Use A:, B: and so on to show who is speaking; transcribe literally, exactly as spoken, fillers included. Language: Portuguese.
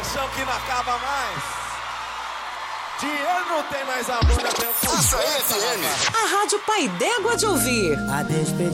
A: paixão que não acaba mais. Dinheiro não tem mais amor, eu tenho
B: Açaí F M.
C: A Rádio Pai d'Égua de ouvir.
D: A despedir.